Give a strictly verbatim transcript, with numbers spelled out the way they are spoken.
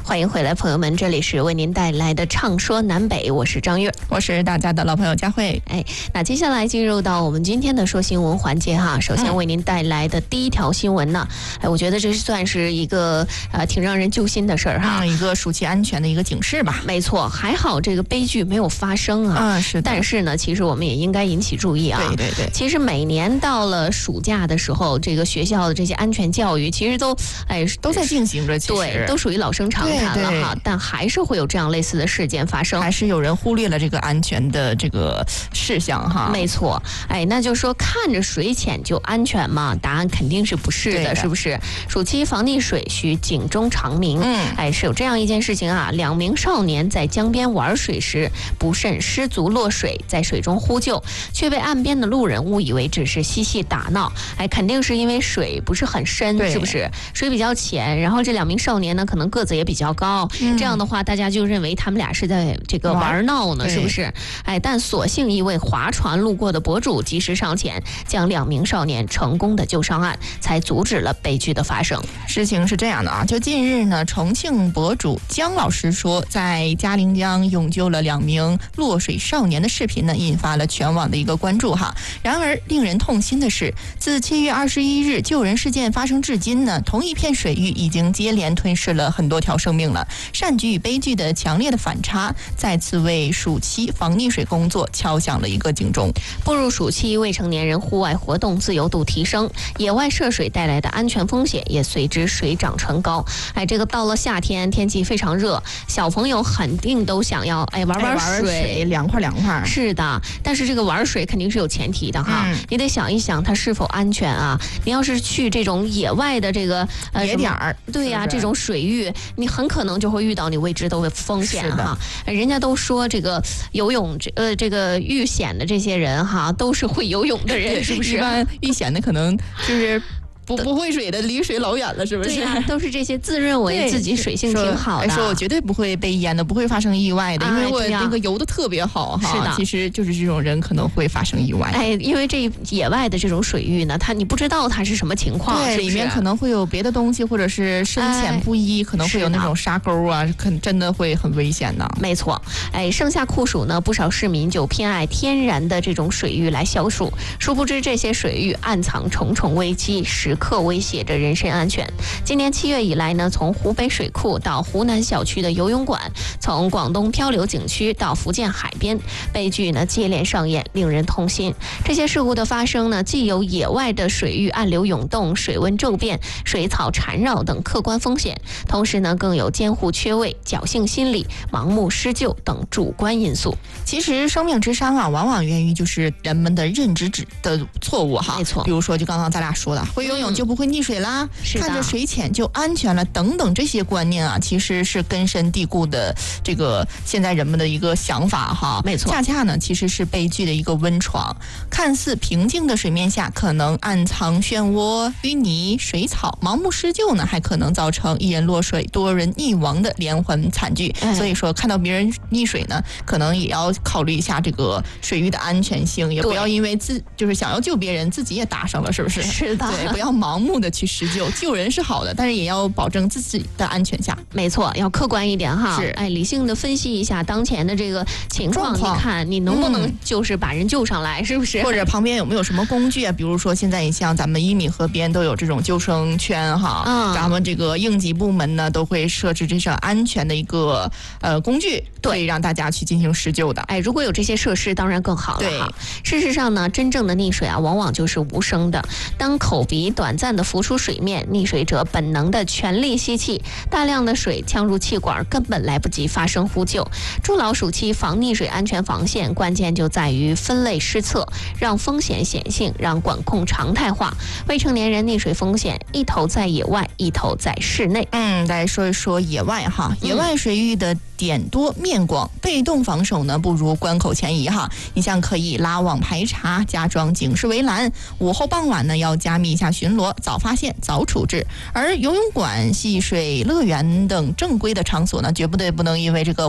欢迎回来，朋友们，这里是为您带来的畅说南北，我是张月， 我是大家的老朋友佳慧。 哎，那接下来进入到我们今天的说新闻环节哈。首先为您带来的第一条新闻呢，哎，我觉得这算是一个呃挺让人揪心的事儿哈、 嗯，一个暑期安全的一个警示吧。 没错，还好这个悲剧没有发生啊。 嗯，是的。 但是呢，其实我们也应该引起注意啊。 对对对。 其实每年到了暑假的时候，这个学校的这些安全教育其实都哎都在进行着，其实对，都属于老生常谈了哈。但还是会有这样类似的事件发生， 还是有人忽略了这个安全的这个事项哈。 没错，哎，那就说看着水浅就安全吗？答案肯定是不是的，的是不是？暑期防溺水需警钟长鸣。嗯，哎，是有这样一件事情啊，两名少年在江边玩水时不慎失足落水，在水中呼救，却被岸边的路人误以为只是嬉戏打闹。哎，肯定是因为水不是很深，是不是？水比较浅，然后这两名少年呢，可能个子也比较高，嗯、这样的话，大家就认为他们俩是在这个玩闹呢，是不是？哎，但所幸一位划船路过的博主及时上前，将两名少年成功的救上岸，才阻止了悲剧的发生。 事情是这样的啊，就近日呢，重庆博主姜老师说，在嘉陵江勇救了两名落水少年的视频呢，引发了全网的一个关注哈。然而，令人痛心的是，自七月二十一日救人事件发生至今呢，同一片水域已经接连吞噬了很多条生命了。善举与悲剧的强烈的反差，再次为暑期防溺水工作敲响了一个警钟。 步入暑期，未成年人户外活动自由度提升，野外涉水带来的安全风险也随之水涨船高。哎，这个到了夏天，天气非常热，小朋友肯定都想要哎玩玩水， 哎、水凉快凉快。 是的，但是这个玩水肯定是有前提的哈，嗯、你得想一想它是否安全啊。你要是去这种野外的这个呃野点儿， 对呀、啊，这种水域，你很可能就会遇到你未知的风险哈。人家都说这个游泳这呃这个遇险的这些人哈，都是会游泳的人，是不是？ 一般遇险的可能就是不不会水的，离水老远了，是不是？ 对呀、啊，都是这些自认为自己水性挺好的， 说, 说我绝对不会被淹的，不会发生意外的，因为我那个游的特别好哈。 是的， 其实就是这种人可能会发生意外。 哎，因为这野外的这种水域呢，它你不知道它是什么情况， 对， 是里面可能会有别的东西，或者是深浅不一，哎、可能会有那种沙沟啊，可真的会很危险的。 没错，哎，盛夏酷暑呢，不少市民就偏爱天然的这种水域来消暑，殊不知这些水域暗藏重重危机，时刻威胁着人身安全。今年七月以来呢，从湖北水库到湖南小区的游泳馆，从广东漂流景区到福建海边，悲剧呢接连上演，令人痛心。这些事故的发生呢，既有野外的水域暗流涌动、水温骤变、水草缠绕等客观风险，同时呢，更有监护缺位、侥幸心理、盲目施救等主观因素。 其实生命之伤啊，往往源于就是人们的认知的错误哈。 没错， 比如说就刚刚咱俩说的，会游泳就不会溺水啦， 嗯、 看着水浅就安全了等等，这些观念啊，其实是根深蒂固的这个现在人们的一个想法哈。 没错， 恰恰呢其实是悲剧的一个温床。看似平静的水面下，可能暗藏漩涡、淤泥、水草，盲目施救呢，还可能造成一人落水、多人溺亡的连环惨剧。哎、所以说，看到别人溺水呢，可能也要考虑一下这个水域的安全性，也不要因为自就是想要救别人，自己也搭上了，是不是？ 是的， 对，不要盲目的去施救，救人是好的，但是也要保证自己的安全下。 没错，要客观一点哈， 是， 哎，理性的分析一下当前的这个情况，你看你能不能就是把人救上来，嗯、是不是？ 或者旁边有没有什么工具啊？比如说现在你像咱们一米河边都有这种救生圈哈，嗯、咱们这个应急部门呢都会设置这种安全的一个呃工具，可以让大家去进行施救的。 哎，如果有这些设施，当然更好了哈。事实上呢，真正的溺水啊，往往就是无声的。当口鼻短暂的浮出水面，溺水者本能的全力吸气，大量的水呛入气管，根本来不及发声呼救。筑牢暑期防溺水安全防线，关键就在于分类施策，让风险显性，让管控常态化。未成年人溺水风险，一头在野外，一头在室内。 嗯，来说一说野外哈，野外水域的点多面广，被动防守呢不如关口前移哈。你像可以拉网排查，加装警示围栏，午后傍晚呢要加密一下巡逻，早发现早处置。而游泳馆、戏水乐园等正规的场所呢，绝不对不能因为这个